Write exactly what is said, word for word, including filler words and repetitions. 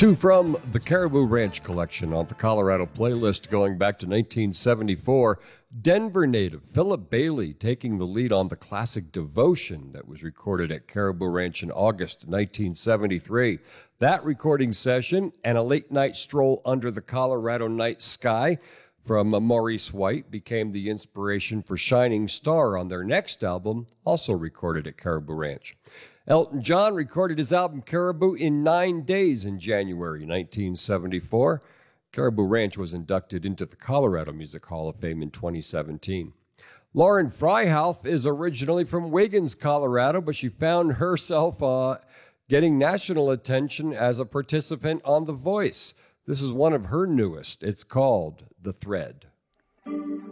Two from the Caribou Ranch collection on the Colorado playlist going back to nineteen seventy-four. Denver native Philip Bailey taking the lead on the classic Devotion that was recorded at Caribou Ranch in August nineteen seventy-three. That recording session and a late night stroll under the Colorado night sky from Maurice White became the inspiration for Shining Star on their next album, also recorded at Caribou Ranch. Elton John recorded his album Caribou in nine days in January nineteen seventy-four. Caribou Ranch was inducted into the Colorado Music Hall of Fame in twenty seventeen. Lauren Freihoff is originally from Wiggins, Colorado, but she found herself uh, getting national attention as a participant on The Voice. This is one of her newest. It's called The Thread.